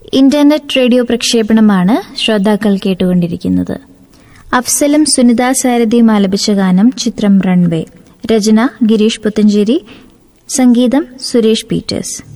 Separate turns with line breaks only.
Internet radio പ്രക്ഷേപണമാണ് ശ്രോതാക്കൾ കേട്ടുകൊണ്ടിരിക്കുന്നത്. അഫ്സലും സുനിത സാരഥിയും ആലപിച്ച ഗാനം ചിത്രം റൺവേ. രചന ഗിരീഷ് പുത്തഞ്ചേരി, സംഗീതം സുരേഷ് പീറ്റേഴ്സ്.